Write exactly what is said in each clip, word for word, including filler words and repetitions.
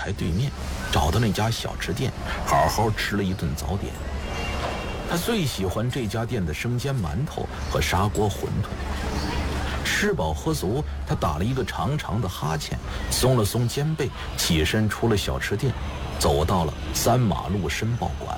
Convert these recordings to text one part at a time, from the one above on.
台对面，找到那家小吃店，好好吃了一顿早点。他最喜欢这家店的生煎馒头和砂锅馄饨。吃饱喝足，他打了一个长长的哈欠，松了松肩背，起身出了小吃店，走到了三马路申报馆。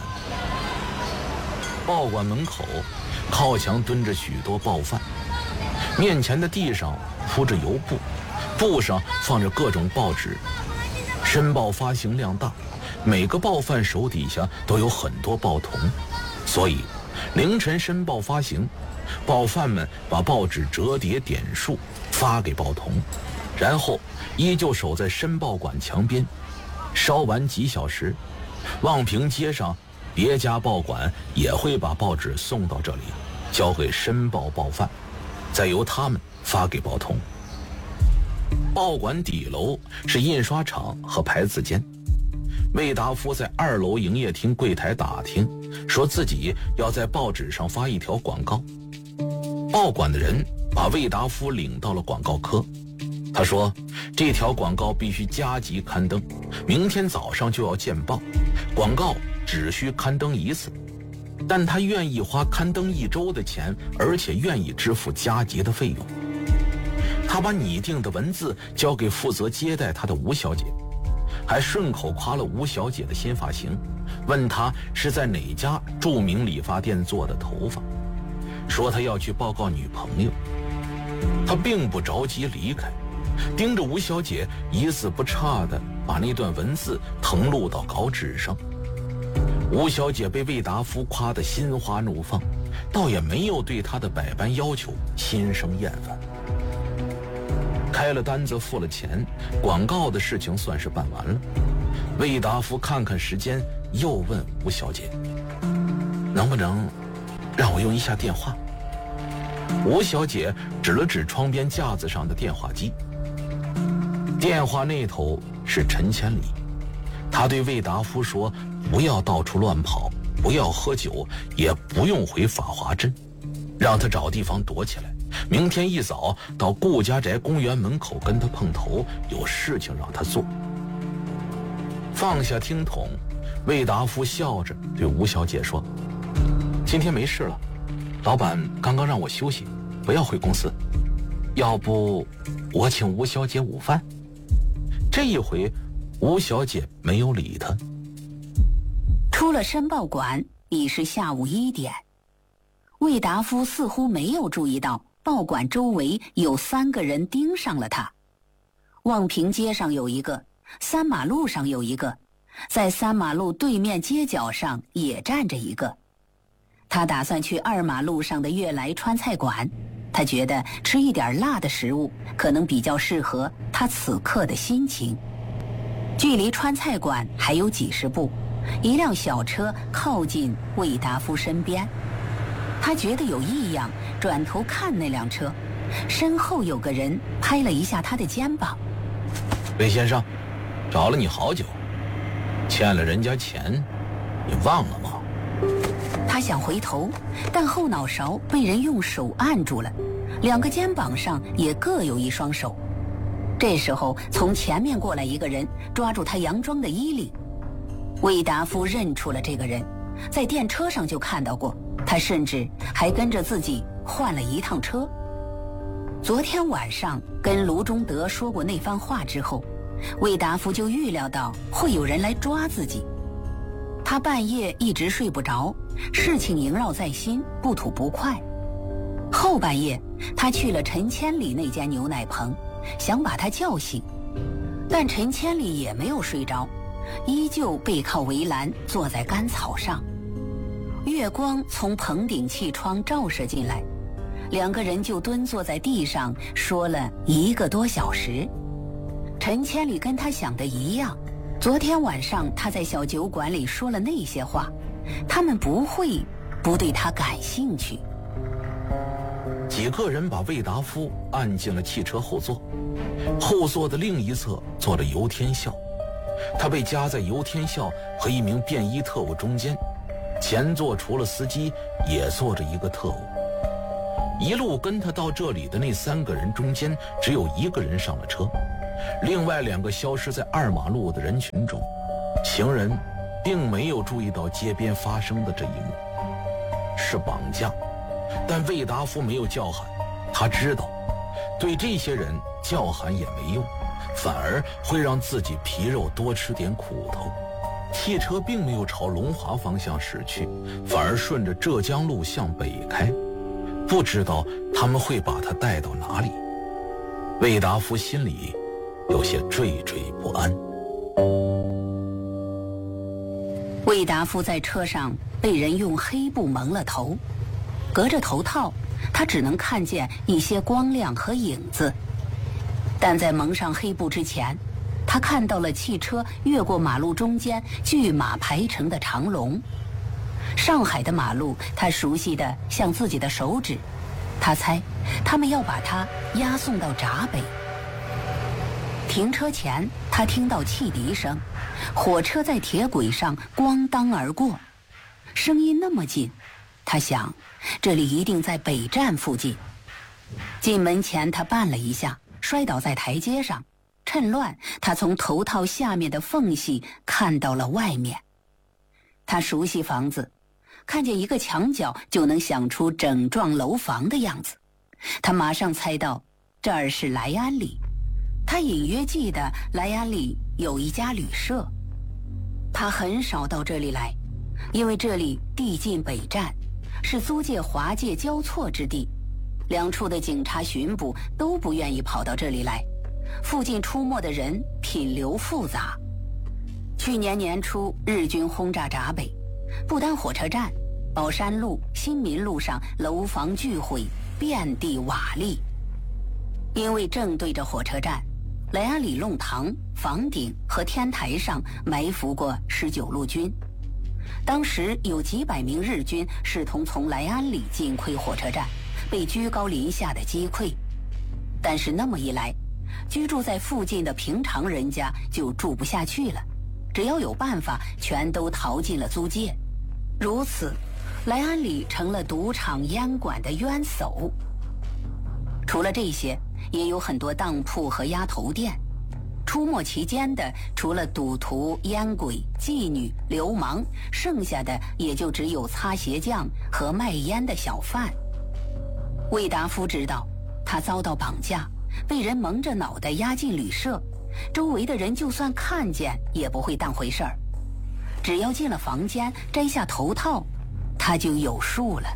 报馆门口靠墙蹲着许多报贩，面前的地上铺着油布，布上放着各种报纸。申报发行量大，每个报贩手底下都有很多报童，所以凌晨申报发行，报贩们把报纸折叠点数发给报童，然后依旧守在申报馆墙边。稍晚几小时，望平街上别家报馆也会把报纸送到这里，交给申报报贩，再由他们发给报童。报馆底楼是印刷厂和牌子间。魏达夫在二楼营业厅柜台打听，说自己要在报纸上发一条广告。报馆的人把魏达夫领到了广告科，他说这条广告必须加急刊登，明天早上就要见报，广告只需刊登一次，但他愿意花刊登一周的钱，而且愿意支付加急的费用。他把拟定的文字交给负责接待他的吴小姐，还顺口夸了吴小姐的新发型，问她是在哪家著名理发店做的头发，说他要去报告女朋友。他并不着急离开，盯着吴小姐一字不差地把那段文字誊录到稿纸上。吴小姐被魏达夫夸得心花怒放，倒也没有对他的百般要求心生厌烦。开了单子，付了钱，广告的事情算是办完了。魏达夫看看时间，又问吴小姐，能不能让我用一下电话？吴小姐指了指窗边架子上的电话机。电话那头是陈千里，他对魏达夫说，不要到处乱跑，不要喝酒，也不用回法华镇，让他找地方躲起来，明天一早到顾家宅公园门口跟他碰头，有事情让他做。放下听筒，魏达夫笑着对吴小姐说，今天没事了，老板刚刚让我休息，不要回公司，要不我请吴小姐午饭。这一回吴小姐没有理他。 出了申报馆已是下午一点，魏达夫似乎没有注意到报馆周围有三个人盯上了他。望平街上有一个，三马路上有一个，在三马路对面街角上也站着一个。他打算去二马路上的悦来川菜馆，他觉得吃一点辣的食物可能比较适合他此刻的心情。距离川菜馆还有几十步，一辆小车靠近魏达夫身边，他觉得有异样，转头看那辆车，身后有个人拍了一下他的肩膀。 魏先生，找了你好久，欠了人家钱，你忘了吗？ 他想回头，但后脑勺被人用手按住了，两个肩膀上也各有一双手。这时候从前面过来一个人，抓住他洋装的衣领。魏达夫认出了这个人，在电车上就看到过，他甚至还跟着自己换了一趟车。昨天晚上跟卢中德说过那番话之后，魏达夫就预料到会有人来抓自己。他半夜一直睡不着，事情萦绕在心，不吐不快。后半夜他去了陈千里那间牛奶棚，想把他叫醒，但陈千里也没有睡着，依旧背靠围栏坐在干草上。月光从棚顶气窗照射进来，两个人就蹲坐在地上说了一个多小时。陈千里跟他想的一样，昨天晚上他在小酒馆里说了那些话，他们不会不对他感兴趣。 几个人把魏达夫按进了汽车后座，后座的另一侧坐着游天笑，他被夹在游天笑和一名便衣特务中间，前座除了司机也坐着一个特务。一路跟他到这里的那三个人中间，只有一个人上了车， 另外两个消失在二马路的人群中，行人并没有注意到街边发生的这一幕，是绑架。但魏达夫没有叫喊，他知道对这些人叫喊也没用，反而会让自己皮肉多吃点苦头。汽车并没有朝龙华方向驶去，反而顺着浙江路向北开，不知道他们会把他带到哪里。魏达夫心里有些惴惴不安。 魏达夫在车上被人用黑布蒙了头，隔着头套，他只能看见一些光亮和影子。但在蒙上黑布之前，他看到了汽车越过马路中间巨马排成的长龙。上海的马路他熟悉的像自己的手指，他猜他们要把他押送到闸北。停车前，他听到汽笛声，火车在铁轨上咣当而过，声音那么近，他想这里一定在北站附近。进门前他绊了一下，摔倒在台阶上，趁乱他从头套下面的缝隙看到了外面。他熟悉房子，看见一个墙角就能想出整幢楼房的样子，他马上猜到这儿是莱安里。他隐约记得莱安里有一家旅社。他很少到这里来，因为这里地近北站，是租界华界交错之地，两处的警察巡捕都不愿意跑到这里来，附近出没的人品流复杂。去年年初日军轰炸闸北，不单火车站、宝山路、新民路上楼房巨毁，遍地瓦砾。因为正对着火车站，莱安里弄堂、房顶和天台上埋伏过十九路军。当时有几百名日军试图从莱安里进窥火车站，被居高临下的击溃。但是那么一来，居住在附近的平常人家就住不下去了，只要有办法，全都逃进了租界。如此，莱安里成了赌场烟馆的冤首。除了这些，也有很多当铺和鸭头店。出没其间的，除了赌徒、烟鬼、妓女、流氓，剩下的也就只有擦鞋匠和卖烟的小贩。魏达夫知道，他遭到绑架，被人蒙着脑袋押进旅社，周围的人就算看见也不会当回事儿。只要进了房间，摘下头套，他就有数了。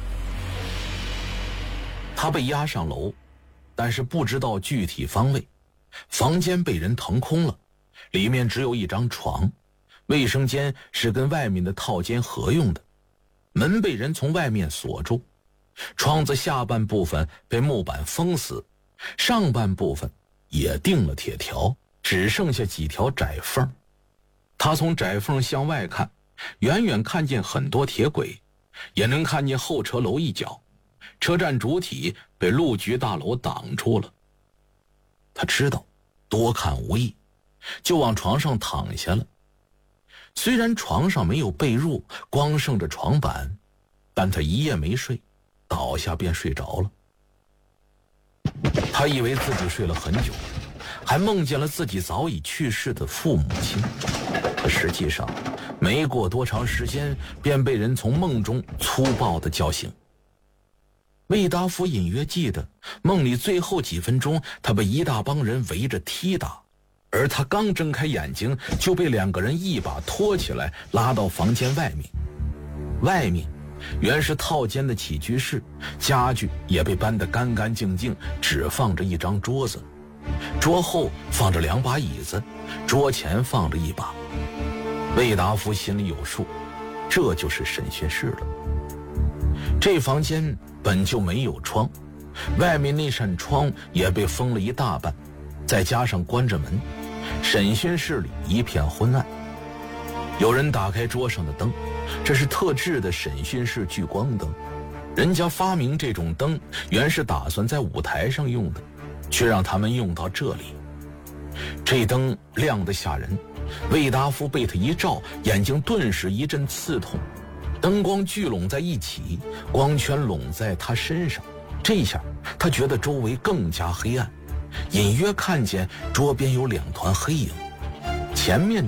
他被押上楼，但是不知道具体方位。房间被人腾空了，里面只有一张床，卫生间是跟外面的套间合用的，门被人从外面锁住，窗子下半部分被木板封死，上半部分也钉了铁条，只剩下几条窄缝。他从窄缝向外看，远远看见很多铁轨，也能看见候车楼一角，车站主体被路局大楼挡住了。他知道多看无益，就往床上躺下了。虽然床上没有被褥，光剩着床板，但他一夜没睡，倒下便睡着了。他以为自己睡了很久，还梦见了自己早已去世的父母亲，可实际上没过多长时间便被人从梦中粗暴地叫醒。魏达夫隐约记得梦里最后几分钟，他被一大帮人围着踢打，而他刚睁开眼睛就被两个人一把拖起来拉到房间外面。外面原是套间的起居室，家具也被搬得干干净净，只放着一张桌子，桌后放着两把椅子，桌前放着一把。魏达夫心里有数，这就是审讯室了。这房间本就没有窗，外面那扇窗也被封了一大半，再加上关着门，审讯室里一片昏暗。有人打开桌上的灯，这是特制的审讯室聚光灯，人家发明这种灯原是打算在舞台上用的，却让他们用到这里。这灯亮得吓人，魏达夫被他一照，眼睛顿时一阵刺痛。灯光聚拢在一起，光圈拢在他身上，这下他觉得周围更加黑暗， 隐约看见桌边有两团黑影，前面